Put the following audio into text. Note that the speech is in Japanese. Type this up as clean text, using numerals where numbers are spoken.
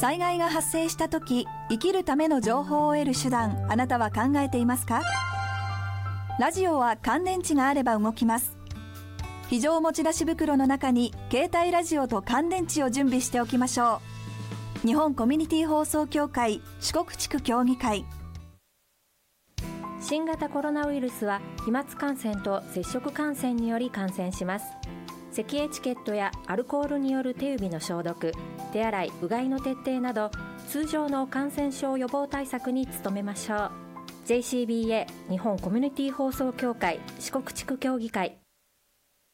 災害が発生したとき、生きるための情報を得る手段、あなたは考えていますか？ラジオは乾電池があれば動きます。非常持ち出し袋の中に携帯ラジオと乾電池を準備しておきましょう。日本コミュニティ放送協会四国地区協議会。 新型コロナウイルスは飛沫感染と接触感染により感染します。咳エチケットやアルコールによる手指の消毒、手洗い、うがいの徹底など通常の感染症予防対策に努めましょう。 JCBA 日本コミュニティ放送協会四国地区協議会。